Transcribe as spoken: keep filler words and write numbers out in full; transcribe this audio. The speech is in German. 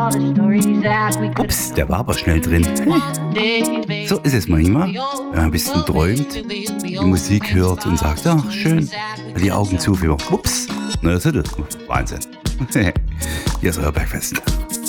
Ups, der war aber schnell drin. So ist es manchmal, wenn man ein bisschen träumt, die Musik hört und sagt, ach schön, die Augen zu, ups, na das ist das. Wahnsinn. Hier ist euer Bergfest.